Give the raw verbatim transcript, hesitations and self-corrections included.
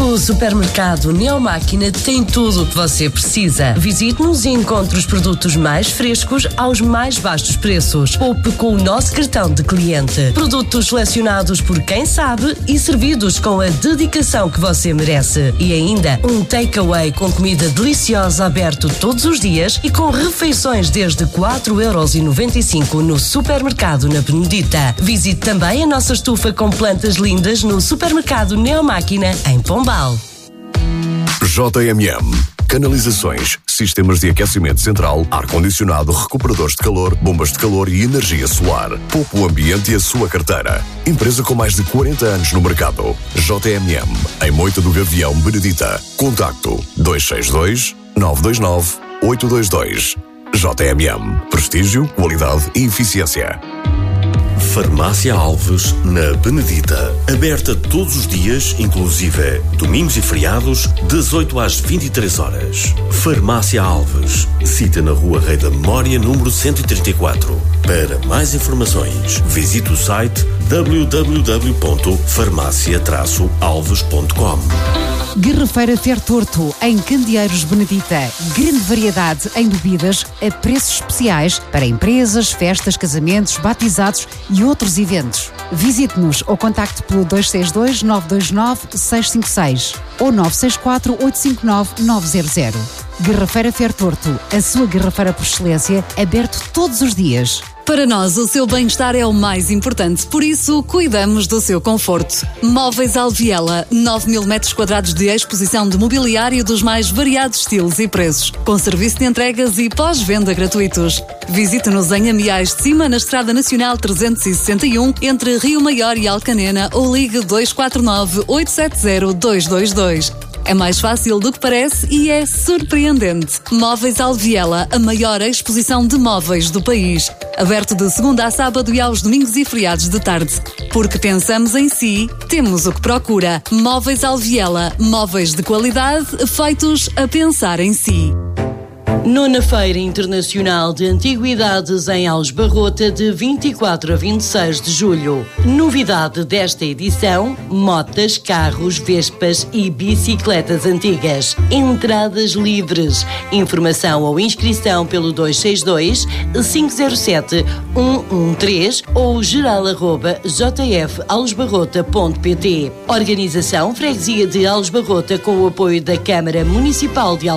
O supermercado Neomáquina tem tudo o que você precisa. Visite-nos e encontre os produtos mais frescos aos mais baixos preços. Poupe com o nosso cartão de cliente. Produtos selecionados por quem sabe e servidos com a dedicação que você merece. E ainda um takeaway com comida deliciosa aberto todos os dias e com refeições desde quatro euros e noventa e cinco no supermercado na Benedita. Visite também a nossa estufa com plantas lindas no supermercado Neomáquina em Pombal. J M M. Canalizações, sistemas de aquecimento central, ar-condicionado, recuperadores de calor, bombas de calor e energia solar. Poupe o ambiente e a sua carteira. Empresa com mais de quarenta anos no mercado. J M M. Em Moita do Gavião, Benedita. Contacto dois seis dois, nove dois nove, oito dois dois. J M M. Prestígio, qualidade e eficiência. Farmácia Alves, na Benedita. Aberta todos os dias, inclusive domingos e feriados, das oito às vinte e três horas. Farmácia Alves. Cita na Rua Rei da Memória, número cento e trinta e quatro. Para mais informações, visite o site w w w ponto farmácia traço alves ponto com. Garrafeira Fertorto, em Candeeiros, Benedita. Grande variedade em bebidas a preços especiais para empresas, festas, casamentos, batizados e outros eventos. Visite-nos ou contacte pelo dois seis dois, nove dois nove, seis cinco seis ou nove seis quatro, oito cinco nove, nove zero zero. Garrafeira Fertorto, a sua garrafeira por excelência, aberto todos os dias. Para nós, o seu bem-estar é o mais importante, por isso cuidamos do seu conforto. Móveis Alviela, nove mil metros quadrados de exposição de mobiliário dos mais variados estilos e preços, com serviço de entregas e pós-venda gratuitos. Visite-nos em Amiais de Cima, na Estrada Nacional trezentos e sessenta e um, entre Rio Maior e Alcanena, ou ligue dois quatro nove, oito sete zero, dois dois dois. É mais fácil do que parece e é surpreendente. Móveis Alviela, a maior exposição de móveis do país. Aberto de segunda a sábado e aos domingos e feriados de tarde. Porque pensamos em si, temos o que procura. Móveis Alviela, móveis de qualidade feitos a pensar em si. Nona Feira Internacional de Antiguidades em Aljubarrota, de vinte e quatro a vinte e seis de julho. Novidade desta edição: motas, carros, vespas e bicicletas antigas. Entradas livres. Informação ou inscrição pelo dois seis dois, cinco zero sete, um um três ou geral arroba j f aljubarrota ponto p t. Organização Freguesia de Aljubarrota, com o apoio da Câmara Municipal de Aljubarrota.